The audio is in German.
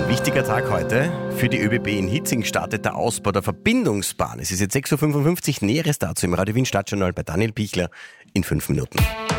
Wichtiger Tag heute. Für die ÖBB in Hitzing startet der Ausbau der Verbindungsbahn. Es ist jetzt 6.55 Uhr. Näheres dazu im Radio Wien Stadtjournal bei Daniel Pichler in 5 Minuten.